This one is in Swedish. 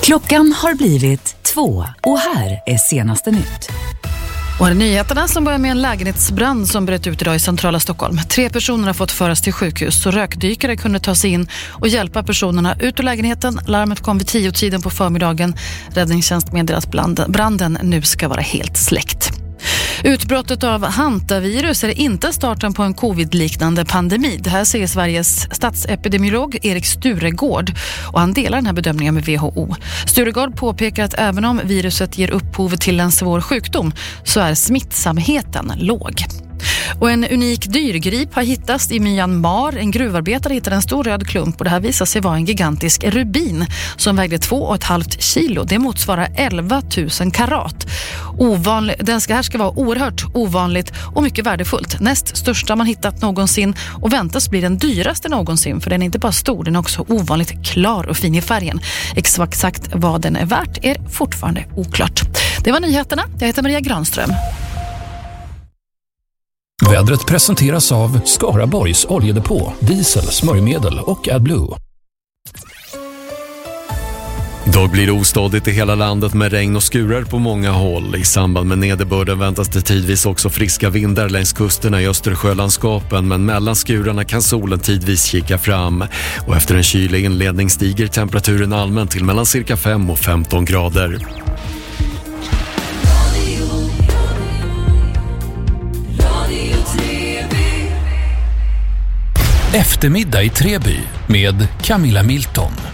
Klockan har blivit 2 och här är senaste nytt. Och här är nyheterna som börjar med en lägenhetsbrand som bröt ut idag i centrala Stockholm. 3 personer har fått föras till sjukhus så rökdykare kunde ta sig in och hjälpa personerna ut ur lägenheten. Larmet kom vid 10-tiden på förmiddagen. Räddningstjänst meddelar att branden nu ska vara helt släckt. Utbrottet av hantavirus är inte starten på en covid-liknande pandemi. Det här säger Sveriges statsepidemiolog Erik Sturegård och han delar den här bedömningen med WHO. Sturegård påpekar att även om viruset ger upphov till en svår sjukdom så är smittsamheten låg. Och en unik dyrgrip har hittats i Myanmar. En gruvarbetare hittade en stor röd klump och det här visar sig vara en gigantisk rubin som vägde 2,5 kilo. Det motsvarar 11 000 karat. Det här ska vara oerhört ovanligt och mycket värdefullt. Näst största man hittat någonsin och väntas bli den dyraste någonsin för den är inte bara stor, den är också ovanligt klar och fin i färgen. Exakt vad den är värt är fortfarande oklart. Det var nyheterna. Jag heter Maria Granström. Vädret presenteras av Skaraborgs oljedepå, diesel, smörjmedel och AdBlue. Idag blir det ostadigt i hela landet med regn och skurar på många håll. I samband med nederbörden väntas det tidvis också friska vindar längs kusterna i Östersjölandskapen, men mellan skurarna kan solen tidvis kika fram. Och efter en kylig inledning stiger temperaturen allmänt till mellan cirka 5 och 15 grader. Eftermiddag i Treby med Camilla Milton.